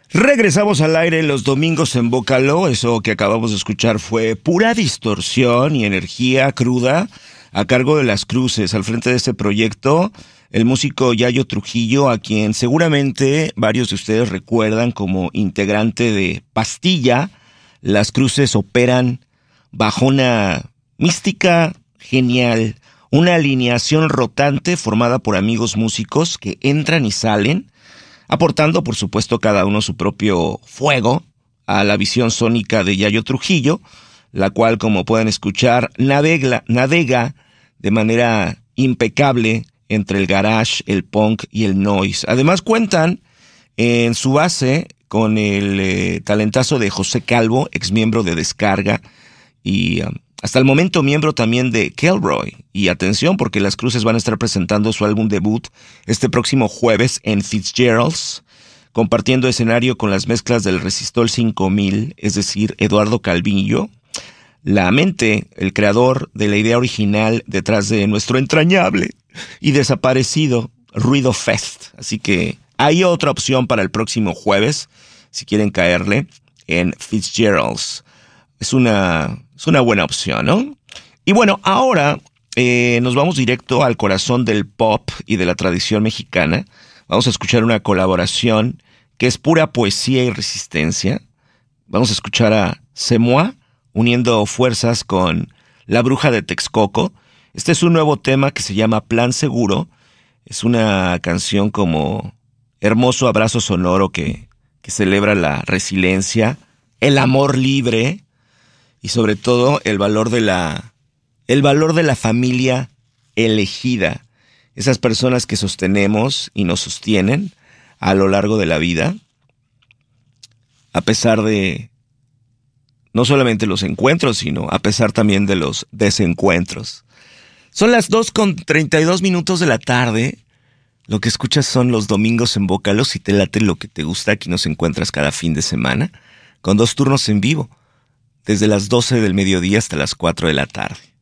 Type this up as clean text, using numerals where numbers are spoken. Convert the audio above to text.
Regresamos al aire los domingos en Bócalo. Eso que acabamos de escuchar fue pura distorsión y energía cruda a cargo de Las Cruces. Al frente de este proyecto, el músico Yayo Trujillo, a quien seguramente varios de ustedes recuerdan como integrante de Pastilla. Las Cruces operan bajo una mística genial, una alineación rotante formada por amigos músicos que entran y salen, aportando, por supuesto, cada uno su propio fuego a la visión sónica de Yayo Trujillo, la cual, como pueden escuchar, navega de manera impecable entre el garage, el punk y el noise. Además, cuentan en su base con el talentazo de José Calvo, exmiembro de Descarga, y hasta el momento miembro también de Kelroy. Y atención, porque Las Cruces van a estar presentando su álbum debut este próximo jueves en Fitzgerald's, compartiendo escenario con las mezclas del Resistol 5000, es decir, Eduardo Calvillo, la mente, el creador de la idea original detrás de nuestro entrañable y desaparecido Ruido Fest. Así que hay otra opción para el próximo jueves, si quieren caerle, en Fitzgerald's. Es una buena opción, ¿no? Y bueno, ahora nos vamos directo al corazón del pop y de la tradición mexicana. Vamos a escuchar una colaboración que es pura poesía y resistencia. Vamos a escuchar a Semois uniendo fuerzas con La Bruja de Texcoco. Este es un nuevo tema que se llama Plan Seguro. Es una canción como hermoso abrazo sonoro que celebra la resiliencia, el amor libre, y sobre todo el valor de la familia elegida. Esas personas que sostenemos y nos sostienen a lo largo de la vida, a pesar de no solamente los encuentros, sino a pesar también de los desencuentros. Son las 2:32 de la tarde. Lo que escuchas son los domingos en Bócalo. Si te late lo que te gusta, aquí nos encuentras cada fin de semana, con 2 turnos en vivo, desde las 12 del mediodía hasta las 4 de la tarde.